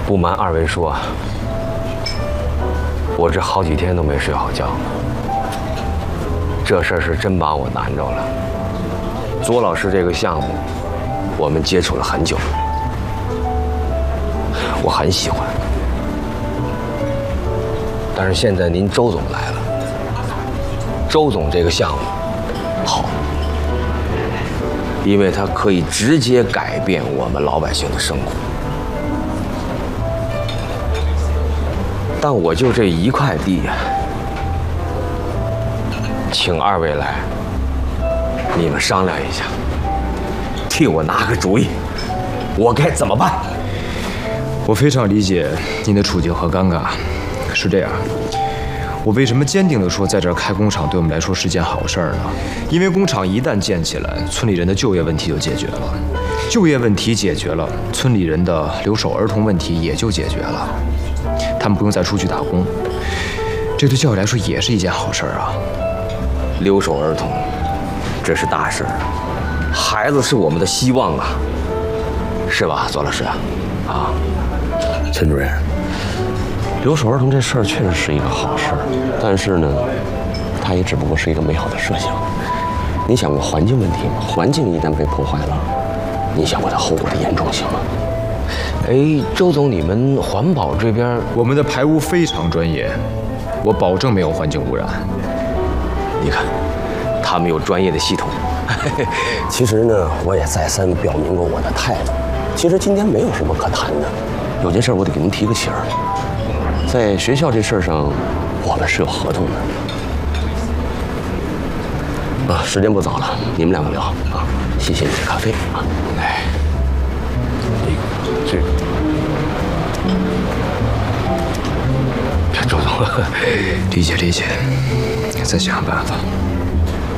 不瞒二位说，我这好几天都没睡好觉。这事儿是真把我难着了。左老师这个项目，我们接触了很久，我很喜欢。但是现在您周总来了，周总这个项目好，因为它可以直接改变我们老百姓的生活。但我就这一块地呀，请二位来，你们商量一下，替我拿个主意，我该怎么办？ 我非常理解您的处境和尴尬。是这样，我为什么坚定地说在这儿开工厂对我们来说是件好事儿呢？因为工厂一旦建起来，村里人的就业问题就解决了，就业问题解决了，村里人的留守儿童问题也就解决了，他们不用再出去打工，这对教育来说也是一件好事儿啊。 留守儿童，这是大事，孩子是我们的希望啊，是吧，左老师啊？啊， 陈主任，留守儿童这事儿确实是一个好事儿，但是呢，它也只不过是一个美好的设想。你想过环境问题吗？环境一旦被破坏了，你想过它后果的严重性吗？ 哎，周总，你们环保这边， 我们的排污非常专业，我保证没有环境污染。 你看，他们有专业的系统。 其实呢，我也再三表明过我的态度。其实今天没有什么可谈的，有件事我得给您提个醒儿。在学校这事儿上，我们是有合同的。啊，时间不早了，你们两个聊啊。谢谢你的咖啡啊。 哎，这周总， 理解理解，再想想办法。